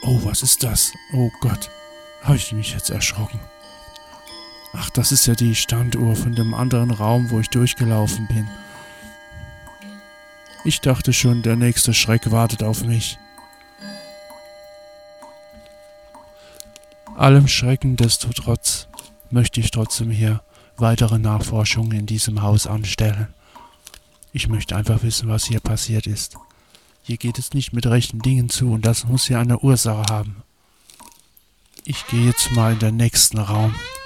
Oh, was ist das? Oh Gott, habe ich mich jetzt erschrocken. Ach, das ist ja die Standuhr von dem anderen Raum, wo ich durchgelaufen bin. Ich dachte schon, der nächste Schreck wartet auf mich. Allem Schrecken destotrotz möchte ich trotzdem hier weitere Nachforschungen in diesem Haus anstellen. Ich möchte einfach wissen, was hier passiert ist. Hier geht es nicht mit rechten Dingen zu und das muss ja eine Ursache haben. Ich gehe jetzt mal in den nächsten Raum.